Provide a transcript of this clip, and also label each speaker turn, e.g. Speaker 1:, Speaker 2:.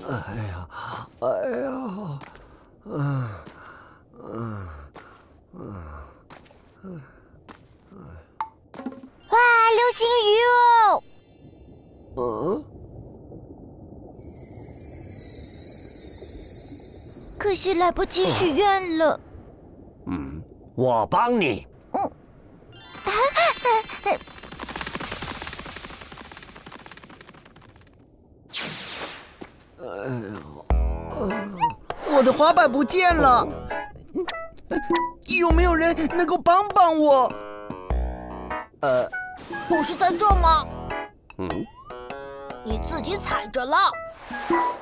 Speaker 1: 哎呀，哎呀，
Speaker 2: 哇，流星雨哦！
Speaker 1: 嗯，
Speaker 2: 可惜来不及许愿了。
Speaker 1: 我帮你。
Speaker 3: 我的滑板不见了，有没有人能够帮帮我？
Speaker 2: 不是在这吗？
Speaker 1: 嗯，
Speaker 2: 你自己踩着了。